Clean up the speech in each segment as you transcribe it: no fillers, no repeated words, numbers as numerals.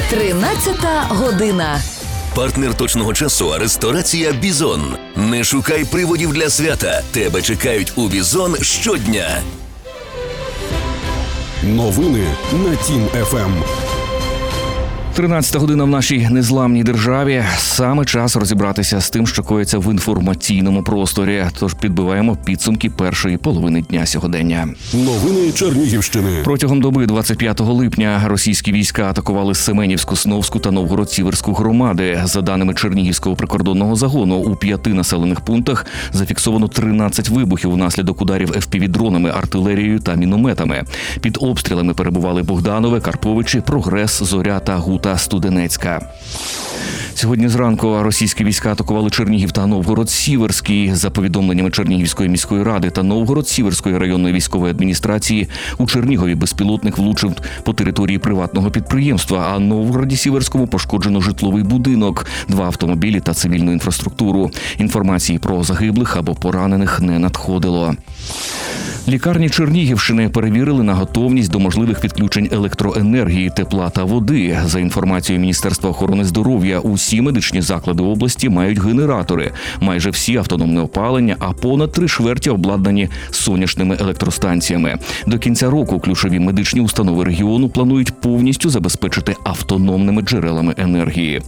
13 година. Партнер точного часу – ресторація «Бізон». Не шукай приводів для свята. Тебе чекають у «Бізон» щодня. Новини на Тім ФМ. 13 година в нашій незламній державі. Саме час розібратися з тим, що коїться в інформаційному просторі. Тож підбиваємо підсумки першої половини дня сьогодення. Новини Чернігівщини. Протягом доби 25 липня російські війська атакували Семенівську, Сновську та Новгород-Сіверську громади. За даними Чернігівського прикордонного загону, у 5 населених пунктах зафіксовано 13 вибухів внаслідок ударів FPV-дронами, артилерією та мінометами. Під обстрілами перебували Богданове, Карповичі, Прогрес, Зоря та Гута Студенецька. Сьогодні зранку російські війська атакували Чернігів та Новгород-Сіверський. За повідомленнями Чернігівської міської ради та Новгород-Сіверської районної військової адміністрації, у Чернігові безпілотник влучив по території приватного підприємства, а в Новгороді-Сіверському пошкоджено житловий будинок, 2 автомобілі та цивільну інфраструктуру. Інформації про загиблих або поранених не надходило. Лікарні Чернігівщини перевірили на готовність до можливих відключень електроенергії, тепла та води. За інформацією Міністерства охорони здоров'я, усі медичні заклади області мають генератори. Майже всі автономне опалення, а понад 3/4 обладнані сонячними електростанціями. До кінця року ключові медичні установи регіону планують повністю забезпечити автономними джерелами енергії.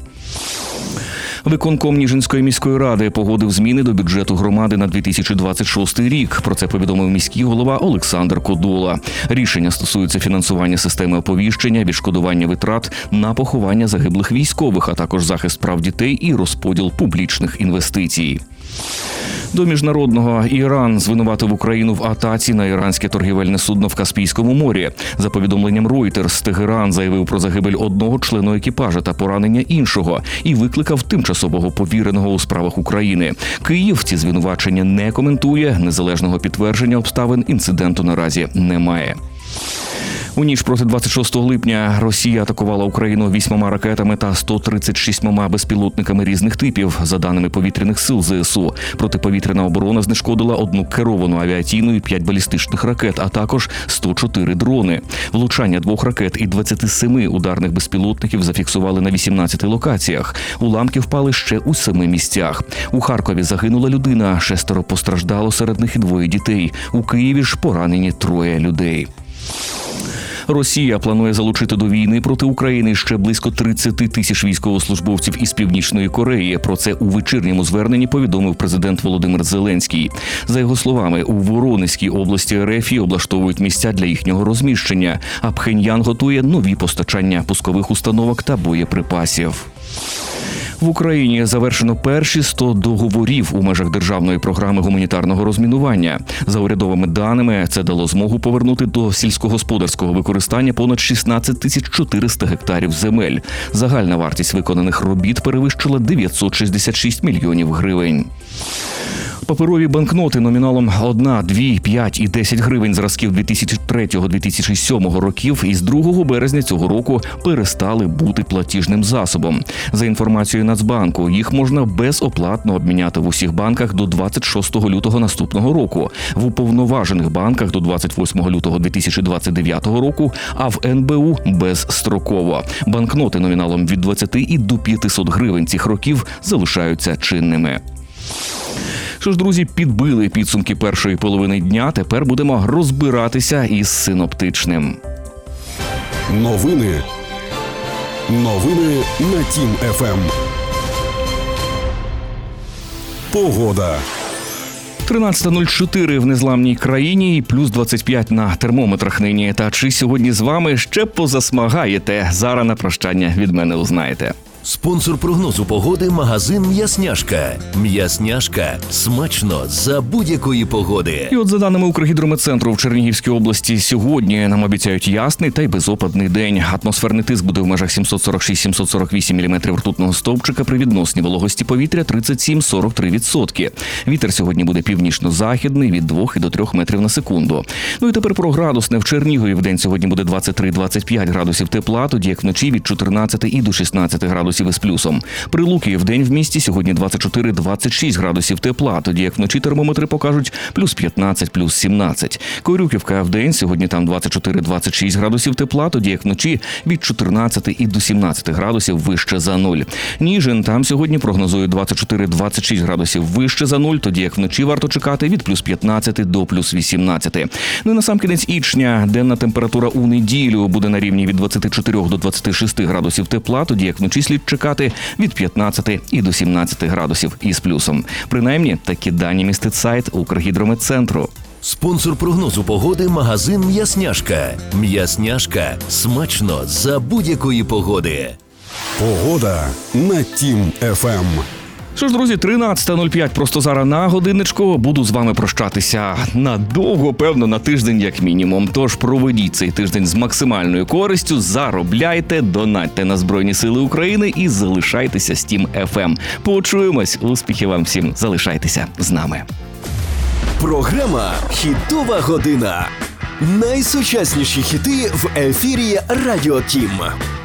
Виконком Ніжинської міської ради погодив зміни до бюджету громади на 2026 рік. Про це повідомив міський голова Олександр Кодола. Рішення стосуються фінансування системи оповіщення, відшкодування витрат на поховання загиблих військових, а також захист прав дітей і розподіл публічних інвестицій. До міжнародного. Іран звинуватив Україну в атаці на іранське торгівельне судно в Каспійському морі. За повідомленням Reuters, Тегеран заявив про загибель одного члена екіпажа та поранення іншого і викликав тимчасового повіреного у справах України. Київ ці звинувачення не коментує, незалежного підтвердження обставин інциденту наразі немає. У ніч проти 26 липня Росія атакувала Україну 8 ракетами та 136 безпілотниками різних типів. За даними повітряних сил ЗСУ, протиповітряна оборона знешкодила 1 керовану авіаційну і 5 балістичних ракет, а також 104 дрони. Влучання 2 ракет і 27 ударних безпілотників зафіксували на 18 локаціях. Уламки впали ще у 7 місцях. У Харкові загинула людина, 6 постраждало, серед них і 2 дітей. У Києві ж поранені 3 людей. Росія планує залучити до війни проти України ще близько 30 тисяч військовослужбовців із Північної Кореї. Про це у вечірньому зверненні повідомив президент Володимир Зеленський. За його словами, у Воронезькій області РФ облаштовують місця для їхнього розміщення, а Пхеньян готує нові постачання пускових установок та боєприпасів. В Україні завершено перші 100 договорів у межах державної програми гуманітарного розмінування. За урядовими даними, це дало змогу повернути до сільськогосподарського використання понад 16 400 гектарів земель. Загальна вартість виконаних робіт перевищила 966 мільйонів гривень. Паперові банкноти номіналом 1, 2, 5 і 10 гривень зразків 2003-2007 років із 2 березня цього року перестали бути платіжним засобом. За інформацією Нацбанку, їх можна безоплатно обміняти в усіх банках до 26 лютого наступного року, в уповноважених банках до 28 лютого 2029 року, а в НБУ безстроково. Банкноти номіналом від 20 і до 500 гривень цих років залишаються чинними. Що ж, друзі, підбили підсумки першої половини дня. Тепер будемо розбиратися із синоптичним. Новини на Тім ФМ. Погода. 13:04 в незламній країні і плюс 25 на термометрах нині. Та чи сьогодні з вами ще позасмагаєте? Зараз на прощання від мене узнаєте. Спонсор прогнозу погоди – магазин «М'ясняшка». «М'ясняшка» – смачно за будь-якої погоди. І от за даними Укргідрометцентру, в Чернігівській області сьогодні нам обіцяють ясний та й безопадний день. Атмосферний тиск буде в межах 746-748 мм ртутного стовпчика при відносній вологості повітря 37-43%. Вітер сьогодні буде північно-західний від 2 і до 3 метрів на секунду. Ну і тепер про градусне. В Чернігові в день сьогодні буде 23-25 градусів тепла, тоді як вночі від 14 і до 16 градусів градусів із плюсом. Прилуки вдень в місті сьогодні 24-26 градусів тепла, тоді як вночі термометри покажуть плюс 15, плюс 17. Корюківка вдень сьогодні там 24-26 градусів тепла, тоді як вночі від 14 і до 17 градусів вище за нуль. Ніжин там сьогодні прогнозує 24-26 градусів вище за нуль, тоді як вночі варто чекати від плюс 15 до плюс 18. Ну і насамкінець Ічня. Денна температура у неділю буде на рівні від 24 до 26 градусів тепла, тоді як вночі слід чекати від 15 і до 17 градусів із плюсом. Принаймні, такі дані містить сайт Укргідрометцентру. Спонсор прогнозу погоди – магазин «М'ясняшка». «М'ясняшка» – смачно за будь-якої погоди. Погода на Тім ФМ. Що ж, друзі, 13:05 просто зараз на годинничку. Буду з вами прощатися надовго, певно, на тиждень як мінімум. Тож проведіть цей тиждень з максимальною користю, заробляйте, донатьте на Збройні Сили України і залишайтеся з Тім ФМ. Почуємось, успіхів вам всім, залишайтеся з нами. Програма «Хітова година». Найсучасніші хіти в ефірі Радіо Тім.